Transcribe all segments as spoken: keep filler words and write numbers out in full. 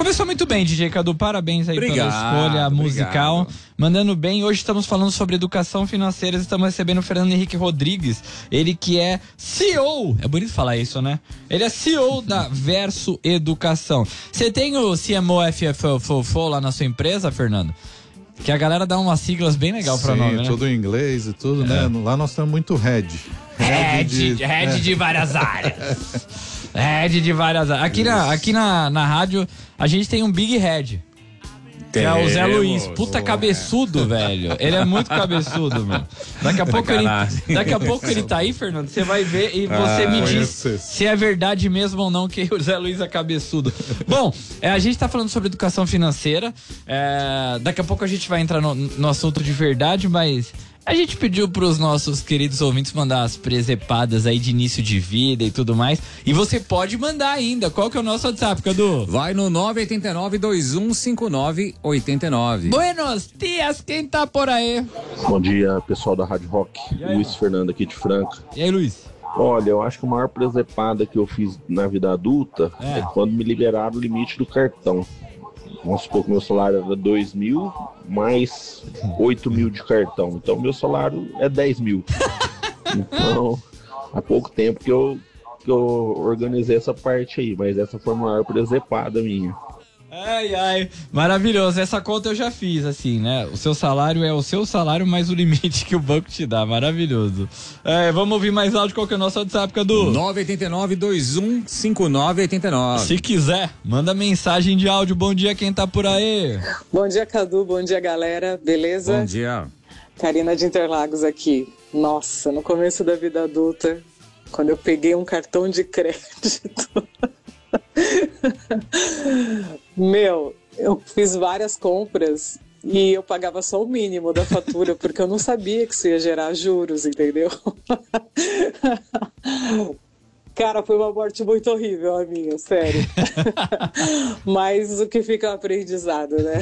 Começou muito bem, D J Cadu, parabéns aí obrigado, pela escolha musical. Obrigado. Mandando bem, hoje estamos falando sobre educação financeira, estamos recebendo o Fernando Henrique Rodrigues, ele que é C E O, é bonito falar isso, né? Ele é C E O da Verso Educação. Você tem o C M O F F O lá na sua empresa, Fernando? Que a galera dá umas siglas bem legal pra nome, né? Sim, tudo em inglês e tudo, é. né? Lá nós temos muito head. Head, de, head é. de várias áreas. Head de várias áreas. Aqui, na, aqui na, na rádio, a gente tem um Big Head. Que é o Zé Luiz. Puta oh, cabeçudo, é. velho. Ele é muito cabeçudo, mano. Daqui a pouco, ele, daqui a pouco ele tá aí, Fernando. Você vai ver e você ah, me diz se é verdade mesmo ou não que o Zé Luiz é cabeçudo. Bom, é, a gente tá falando sobre educação financeira. É, daqui a pouco a gente vai entrar no, no assunto de verdade, mas... A gente pediu pros nossos queridos ouvintes mandar as presepadas aí de início de vida e tudo mais. E você pode mandar ainda. Qual que é o nosso WhatsApp, Cadu? Vai no nove oito nove, dois um cinco nove, oito nove. Buenos dias, quem tá por aí? Bom dia, pessoal da Rádio Rock. Luiz Fernando aqui de Franca. E aí, Luiz? Olha, eu acho que a maior presepada que eu fiz na vida adulta é, é quando me liberaram o limite do cartão. Vamos supor que meu salário era dois mil, mais oito mil de cartão. Então, meu salário é dez mil. Então, há pouco tempo que eu, que eu organizei essa parte aí. Mas essa foi a maior presepada minha. Ai, ai, maravilhoso. Essa conta eu já fiz, assim, né? O seu salário é o seu salário mais o limite que o banco te dá. Maravilhoso. É, vamos ouvir mais áudio. Qual que é o nosso WhatsApp, Cadu? nove oito nove, dois um cinco nove, oito nove. Se quiser, manda mensagem de áudio. Bom dia, quem tá por aí? Bom dia, Cadu. Bom dia, galera. Beleza? Bom dia. Karina de Interlagos aqui. Nossa, no começo da vida adulta, quando eu peguei um cartão de crédito... Meu, eu fiz várias compras e eu pagava só o mínimo da fatura porque eu não sabia que isso ia gerar juros, entendeu? Cara, foi uma morte muito horrível a minha, sério. Mas o que fica é um aprendizado, né?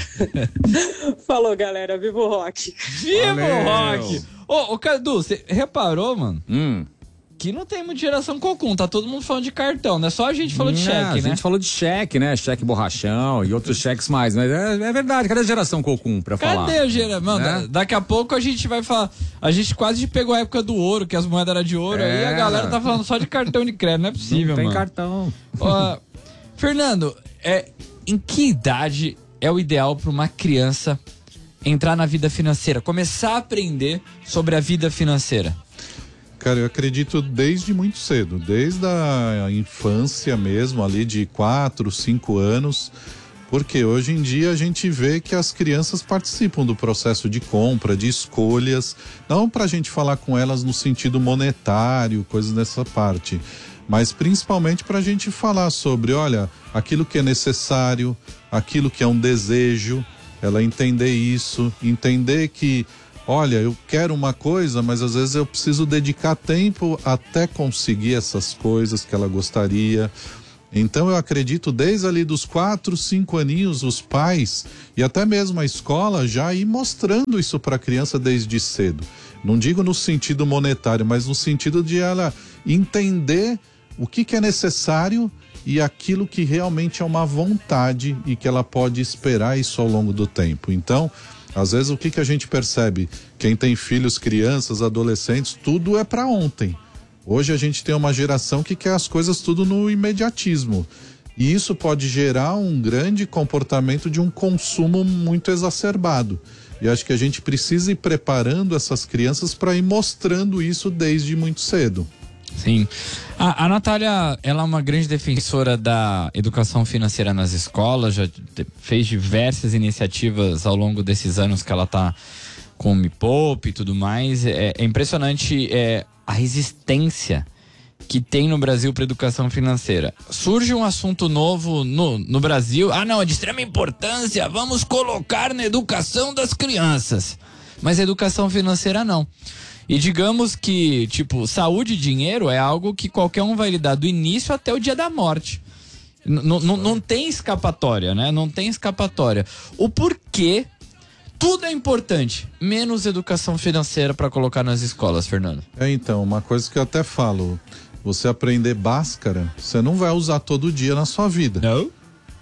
Falou, galera, viva o rock. Viva o rock! Ô, ô Cadu, você reparou, mano? Hum. Que não tem muita geração Cocum, tá todo mundo falando de cartão, né? Só a gente falou de não, cheque, né? A gente falou de cheque, né? Cheque borrachão e outros cheques mais, mas é, é verdade, cadê a geração Cocum pra cadê falar? Cadê a geração? Né? Daqui a pouco a gente vai falar, a gente quase pegou a época do ouro, que as moedas eram de ouro, é. Aí a galera tá falando só de cartão de crédito, não é possível, não tem mano. cartão. Ó, Fernando, é, em que idade é o ideal pra uma criança entrar na vida financeira, começar a aprender sobre a vida financeira? Cara, eu acredito desde muito cedo, desde a infância mesmo, ali de quatro, cinco anos, porque hoje em dia a gente vê que as crianças participam do processo de compra, de escolhas, não pra gente falar com elas no sentido monetário, coisas dessa parte, mas principalmente pra gente falar sobre, olha, aquilo que é necessário, aquilo que é um desejo, ela entender isso, entender que olha, eu quero uma coisa, mas às vezes eu preciso dedicar tempo até conseguir essas coisas que ela gostaria. Então eu acredito desde ali dos quatro, cinco aninhos, os pais e até mesmo a escola já ir mostrando isso para a criança desde cedo. Não digo no sentido monetário, mas no sentido de ela entender o que, que é necessário e aquilo que realmente é uma vontade e que ela pode esperar isso ao longo do tempo. Então, às vezes o que, que a gente percebe? Quem tem filhos, crianças, adolescentes, tudo é para ontem. Hoje a gente tem uma geração que quer as coisas tudo no imediatismo. E isso pode gerar um grande comportamento de um consumo muito exacerbado. E acho que a gente precisa ir preparando essas crianças para ir mostrando isso desde muito cedo. Sim. A, a Natália, ela é uma grande defensora da educação financeira nas escolas, já te, fez diversas iniciativas ao longo desses anos que ela está com o Me Poupe e tudo mais. É, é impressionante é, a resistência que tem no Brasil para educação financeira. Surge um assunto novo no, no Brasil, ah não, é de extrema importância, vamos colocar na educação das crianças. Mas a educação financeira não. E digamos que, tipo, saúde e dinheiro é algo que qualquer um vai lidar do início até o dia da morte. N- n- não tem escapatória, né? Não tem escapatória. O porquê tudo é importante, menos educação financeira para colocar nas escolas, Fernando? É, então, uma coisa que eu até falo, você aprender Bhaskara, você não vai usar todo dia na sua vida. Não?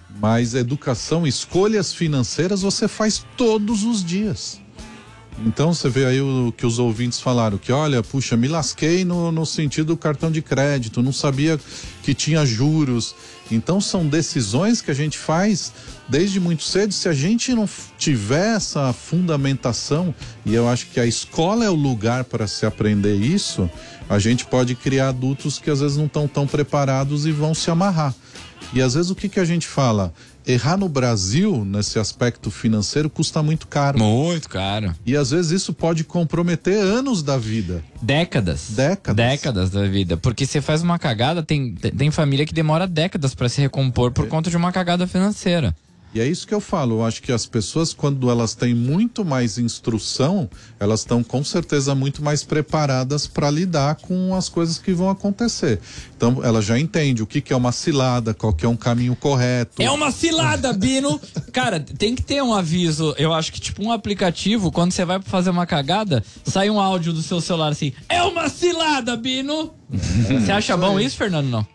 Mas educação, escolhas financeiras você faz todos os dias. Então você vê aí o que os ouvintes falaram, que olha, puxa, me lasquei no, no sentido do cartão de crédito, não sabia que tinha juros. Então são decisões que a gente faz desde muito cedo. Se a gente não tiver essa fundamentação, e eu acho que a escola é o lugar para se aprender isso, a gente pode criar adultos que às vezes não estão tão preparados e vão se amarrar. E às vezes o que, que a gente fala? Errar no Brasil, nesse aspecto financeiro, custa muito caro. Muito caro. E às vezes isso pode comprometer anos da vida. Décadas. Décadas. Décadas da vida. Porque você faz uma cagada, tem, tem família que demora décadas para se recompor por é. conta de uma cagada financeira. E é isso que eu falo, eu acho que as pessoas, quando elas têm muito mais instrução, elas estão com certeza muito mais preparadas para lidar com as coisas que vão acontecer. Então, ela já entende o que, que é uma cilada, qual que é um caminho correto. É uma cilada, Bino! Cara, tem que ter um aviso, eu acho que tipo um aplicativo, quando você vai fazer uma cagada, sai um áudio do seu celular assim, é uma cilada, Bino! É, você acha bom isso, Fernando, não?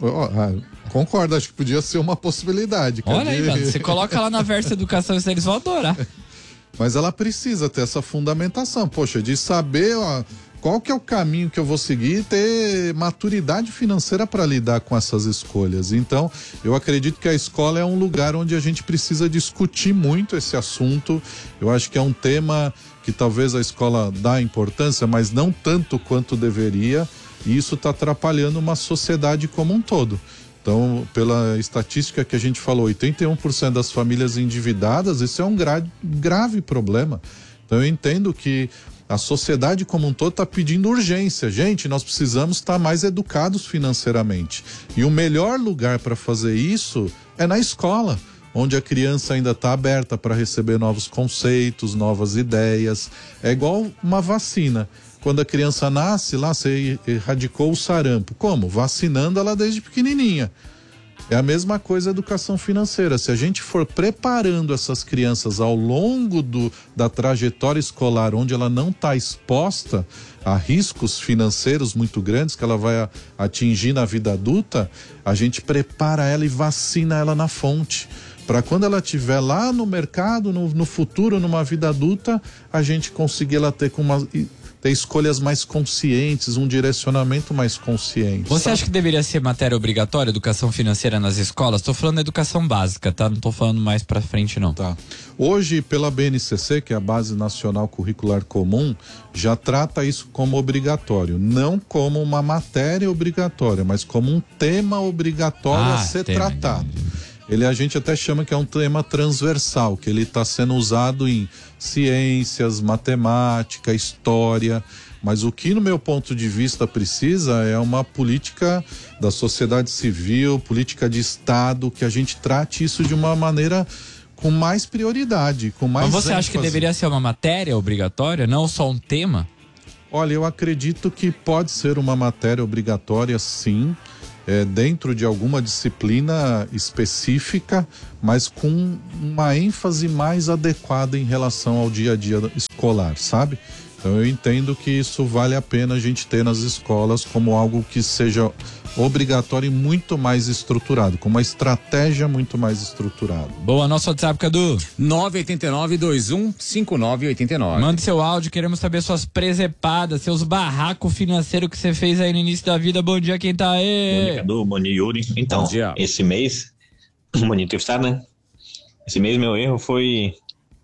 Concordo, acho que podia ser uma possibilidade. Olha aí, mano, você coloca lá na Versa Educação, eles vão adorar. Mas ela precisa ter essa fundamentação, poxa, de saber ó, qual que é o caminho que eu vou seguir e ter maturidade financeira para lidar com essas escolhas. Então, eu acredito que a escola é um lugar onde a gente precisa discutir muito esse assunto. Eu acho que é um tema que talvez a escola dá importância, mas não tanto quanto deveria, e isso está atrapalhando uma sociedade como um todo. Então, pela estatística que a gente falou, oitenta e um por cento das famílias endividadas, isso é um gra- grave problema. Então, eu entendo que a sociedade como um todo está pedindo urgência. Gente, nós precisamos estar mais educados financeiramente. E o melhor lugar para fazer isso é na escola, onde a criança ainda está aberta para receber novos conceitos, novas ideias. É igual uma vacina. Quando a criança nasce, lá você erradicou o sarampo. Como? Vacinando ela desde pequenininha. É a mesma coisa a educação financeira. Se a gente for preparando essas crianças ao longo do, da trajetória escolar, onde ela não está exposta a riscos financeiros muito grandes que ela vai a, atingir na vida adulta, a gente prepara ela e vacina ela na fonte. Para quando ela estiver lá no mercado, no, no futuro, numa vida adulta, a gente conseguir ela ter com uma... ter escolhas mais conscientes, um direcionamento mais consciente. Você sabe? acha que deveria ser matéria obrigatória, educação financeira nas escolas? Estou falando da educação básica, tá? Não estou falando mais pra frente, não. Tá. Hoje, pela B N C C, que é a Base Nacional Curricular Comum, já trata isso como obrigatório. Não como uma matéria obrigatória, mas como um tema obrigatório ah, a ser tema, tratado. entendi. Ele a gente até chama que é um tema transversal, que ele está sendo usado em ciências, matemática, história, mas o que no meu ponto de vista precisa é uma política da sociedade civil, política de Estado, que a gente trate isso de uma maneira com mais prioridade, com mais Mas você ênfase. acha que deveria ser uma matéria obrigatória, não só um tema? Olha, eu acredito que pode ser uma matéria obrigatória, sim, É, dentro de alguma disciplina específica, mas com uma ênfase mais adequada em relação ao dia a dia escolar, sabe? Então eu entendo que isso vale a pena a gente ter nas escolas como algo que seja obrigatório e muito mais estruturado, com uma estratégia muito mais estruturada. Boa, nosso WhatsApp, Cadu. nove oito nove, dois um cinco nove oito nove. Mande seu áudio, queremos saber suas presepadas, seus barracos financeiros que você fez aí no início da vida. Bom dia, quem tá aí? Bom dia, Cadu, bom dia, Yuri. Então, esse mês, bom dia, entrevistado, né? Esse mês meu erro foi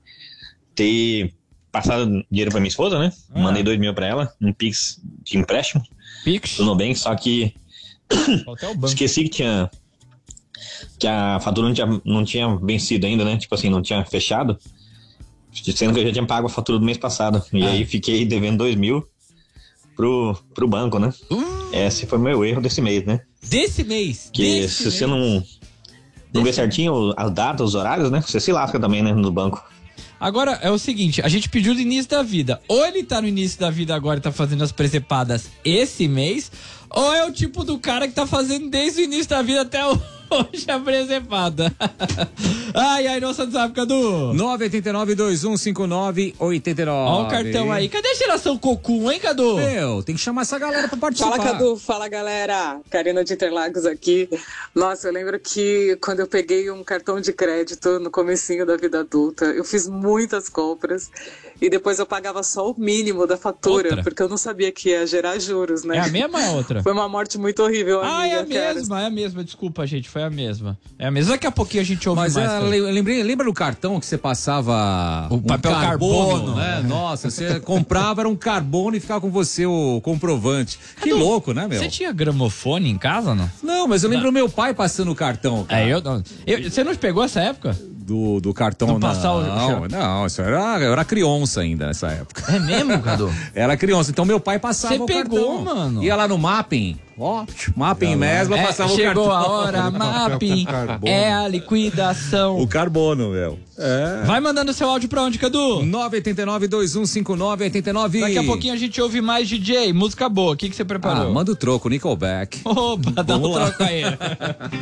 ter passado dinheiro pra minha esposa, né? Ah. Mandei dois mil pra ela, um Pix de empréstimo. Pix? Tudo bem, só que esqueci que tinha que a fatura não tinha, não tinha vencido ainda, né? Tipo assim, não tinha fechado, sendo que eu já tinha pago a fatura do mês passado. E ah. aí fiquei devendo dois mil pro, pro banco, né? Uh. Esse foi meu erro desse mês, né? Desse mês? Que desse se mês. você não, não ver certinho as datas, os horários, né? Você se lasca também, né? No banco. Agora, é o seguinte, a gente pediu do início da vida. Ou ele tá no início da vida agora e tá fazendo as presepadas esse mês, ou é o tipo do cara que tá fazendo desde o início da vida até o... Hoje é presepada. Ai, ai, nossa WhatsApp, Cadu. nove oito nove, dois um cinco nove, oito nove. Olha o cartão aí. Cadê a geração Cocum, hein, Cadu? Meu, tem que chamar essa galera pra participar. Fala, Cadu. Fala, galera. Karina de Interlagos aqui. Nossa, eu lembro que quando eu peguei um cartão de crédito no comecinho da vida adulta, eu fiz muitas compras e depois eu pagava só o mínimo da fatura, outra? Porque eu não sabia que ia gerar juros, né? É a mesma ou é outra? Foi uma morte muito horrível, Ah, amiga, é a cara. mesma, é a mesma. Desculpa, gente, foi a mesma. É a mesma. Daqui a pouquinho a gente ouve Mas mais. é, lembrei, lembra do cartão que você passava o papel um carbono, carbono, né? Nossa, você comprava, era um carbono e ficava com você o comprovante. Que Cadu, louco, né, meu? Você tinha gramofone em casa, não? Não, mas eu lembro o meu pai passando o cartão, cara. É, eu não. Eu, você não pegou essa época? Do, do cartão, do passar não, o... não, isso era, eu era criança ainda nessa época. É mesmo, Cadu? Era criança, então meu pai passava Você o pegou, cartão. mano. Ia lá no Mapping, ó, Mapping mesmo, é, passava o cartão. Chegou a hora, Mapping, é a liquidação. O carbono, meu. É. Vai mandando seu áudio pra onde, Cadu? nove oito nove, dois um cinco nove, oito nove. Daqui a pouquinho a gente ouve mais D J, música boa. O que, que você preparou? Ah, manda o troco, Nickelback. Opa, dá um troco aí.